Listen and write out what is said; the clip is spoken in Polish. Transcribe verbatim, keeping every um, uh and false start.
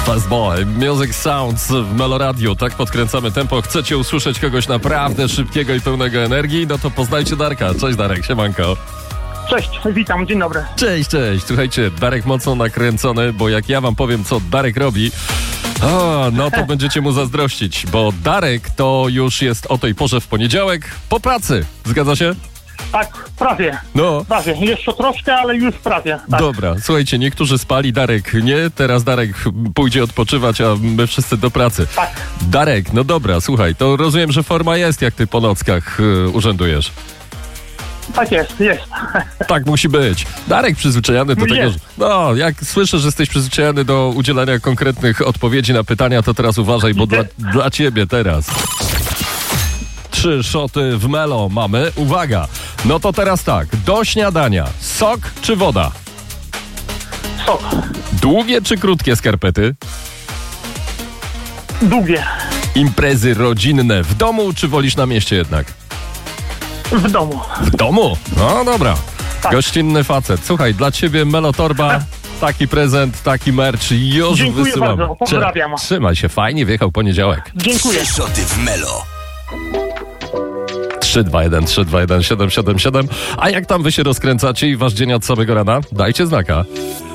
Fast Boy, Music Sounds w Meloradiu. Tak podkręcamy tempo. Chcecie usłyszeć kogoś naprawdę szybkiego i pełnego energii? No to poznajcie Darka. Cześć Darek, siemanko. Cześć, witam, dzień dobry. Cześć, cześć. Słuchajcie, Darek mocno nakręcony, bo jak ja wam powiem, co Darek robi, o, no to będziecie mu zazdrościć, bo Darek to już jest o tej porze w poniedziałek po pracy. Zgadza się? Tak, prawie. No. Prawie. Jeszcze troszkę, ale już prawie. Tak. Dobra, słuchajcie, niektórzy spali, Darek nie. Teraz Darek pójdzie odpoczywać, a my wszyscy do pracy. Tak. Darek, no dobra, słuchaj, to rozumiem, że forma jest, jak ty po nockach y, urzędujesz. Tak jest, jest. Tak musi być. Darek przyzwyczajony do Jest. tego, że... No, jak słyszę, że jesteś przyzwyczajony do udzielania konkretnych odpowiedzi na pytania, to teraz uważaj, bo dla, dla ciebie teraz. Trzy szoty w Melo mamy. Uwaga, no to teraz tak. Do śniadania sok czy woda? Sok. Długie czy krótkie skarpety? Długie. Imprezy rodzinne w domu czy wolisz na mieście jednak? W domu. W domu? No dobra. Tak. Gościnny facet. Słuchaj, dla ciebie Melotorba, taki prezent, taki merch już Dziękuję wysyłam. bardzo, pozdrawiam. Trze- Trzymaj się, fajnie wjechał poniedziałek. Dziękuję. Trzy szoty w Melo. trzy dwa jeden trzy dwa jeden siedem siedem siedem. A jak tam wy się rozkręcacie i wasz dzień od samego rana? Dajcie znaka.